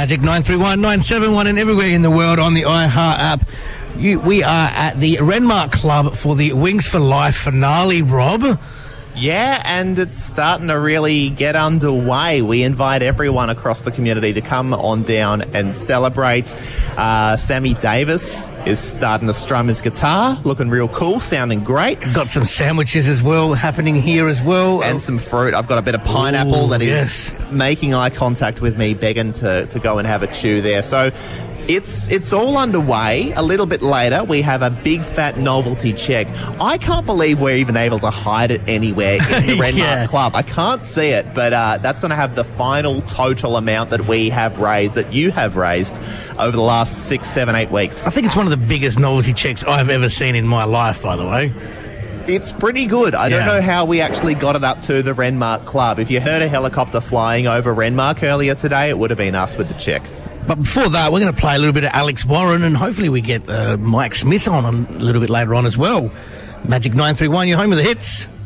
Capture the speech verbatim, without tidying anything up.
Magic nine three one, nine seven one and everywhere in the world on the iHeart app. You, we are at the Renmark Club for the Wings for Life finale, Rob. Yeah, and it's starting to really get underway. We invite everyone across the community to come on down and celebrate. Uh, Sammy Davis is starting to strum his guitar, looking real cool, sounding great. Got some sandwiches as well happening here as well. And some fruit. I've got a bit of pineapple Ooh, that is yes. making eye contact with me, begging to, to go and have a chew there. So It's it's all underway. A little bit later, we have a big fat novelty check. I can't believe we're even able to hide it anywhere in the Renmark yeah. Club. I can't see it, but uh, that's going to have the final total amount that we have raised, that you have raised over the last six, seven, eight weeks. I think it's one of the biggest novelty checks I've ever seen in my life, by the way. It's pretty good. I Yeah. don't know how we actually got it up to the Renmark Club. If you heard a helicopter flying over Renmark earlier today, it would have been us with the check. But before that, we're going to play a little bit of Alex Warren, and hopefully we get uh, Mike Smith on a little bit later on as well. Magic nine three one, you're home with the hits.